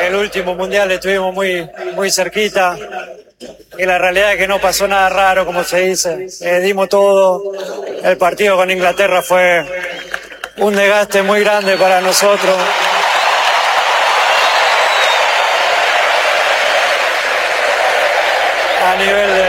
el último mundial estuvimos muy cerquita y la realidad es que no pasó nada raro, como se dice. Dimos todo. El partido con Inglaterra fue un desgaste muy grande para nosotros. A nivel